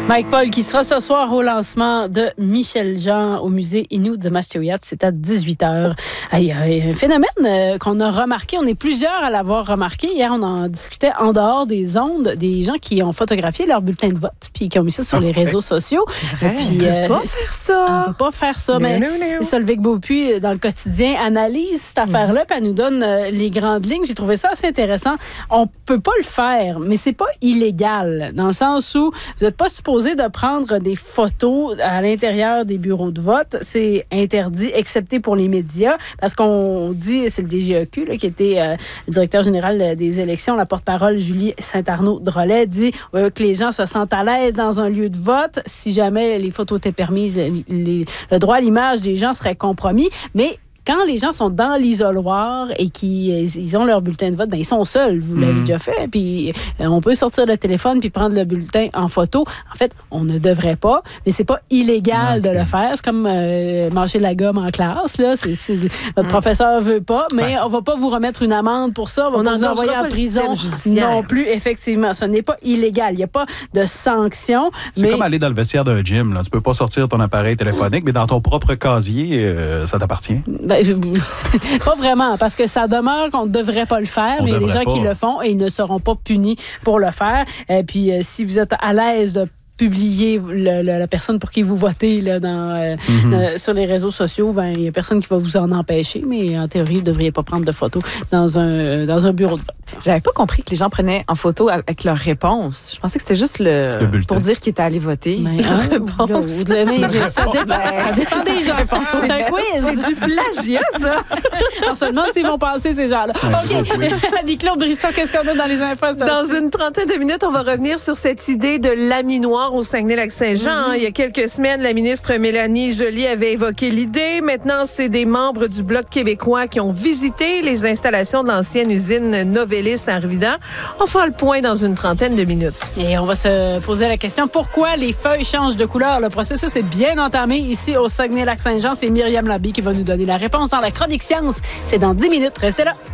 Mike Paul qui sera ce soir au lancement de Michel Jean au musée Innu de Maastricht. C'est à 18h. Il y a un phénomène qu'on a remarqué. On est plusieurs à l'avoir remarqué. Hier, on en discutait en dehors des ondes, des gens qui ont photographié leur bulletin de vote puis qui ont mis ça sur les réseaux sociaux. On ne peut pas faire ça. On peut pas faire ça. Mais Solveig Beaupuis, dans le quotidien, analyse cette affaire-là puis elle nous donne les grandes lignes. J'ai trouvé ça assez intéressant. On peut pas le faire, mais c'est pas illégal dans le sens où vous n'êtes pas supposé de prendre des photos à l'intérieur des bureaux de vote. C'est interdit, excepté pour les médias, parce qu'on dit, c'est le DGEQ là, qui était le directeur général des élections, la porte-parole Julie Saint-Arnaud-Drolet, dit que les gens se sentent à l'aise dans un lieu de vote. Si jamais les photos étaient permises, le droit à l'image des gens serait compromis. Mais quand les gens sont dans l'isoloir et qu'ils ont leur bulletin de vote, ils sont seuls. Vous l'avez déjà fait. Puis on peut sortir le téléphone puis prendre le bulletin en photo. En fait, on ne devrait pas, mais c'est pas illégal de le faire. C'est comme mâcher la gomme en classe. Là. Votre professeur veut pas, mais on va pas vous remettre une amende pour ça. On va vous envoyer en prison non plus. Effectivement, ce n'est pas illégal. Il n'y a pas de sanction. C'est comme aller dans le vestiaire d'un gym. Là. Tu peux pas sortir ton appareil téléphonique, mais dans ton propre casier, ça t'appartient. Pas vraiment, parce que ça demeure qu'on ne devrait pas le faire, mais il y a des gens qui le font et ils ne seront pas punis pour le faire. Puis si vous êtes à l'aise de publier la personne pour qui vous votez là, sur les réseaux sociaux, il n'y a personne qui va vous en empêcher, mais en théorie, vous ne devriez pas prendre de photos dans un bureau de vote. J'avais pas compris que les gens prenaient en photo avec leur réponse. Je pensais que c'était juste le pour dire qu'ils étaient allés voter. Ça dépend des gens. C'est un quiz. C'est du plagiat, ça. On se demande s'ils vont passer, ces gens-là. OK. Annie-Claude Brisson, qu'est-ce qu'on a dans les infos? Dans une trentaine de minutes, on va revenir sur cette idée de laminoir au Saguenay-Lac-Saint-Jean. Il y a quelques semaines, la ministre Mélanie Joly avait évoqué l'idée. Maintenant, c'est des membres du Bloc québécois qui ont visité les installations de l'ancienne usine Novelis à Arvida. On fera le point dans une trentaine de minutes. Et on va se poser la question, pourquoi les feuilles changent de couleur? Le processus est bien entamé ici au Saguenay-Lac-Saint-Jean. C'est Myriam Labbé qui va nous donner la réponse dans la chronique science. C'est dans 10 minutes. Restez là.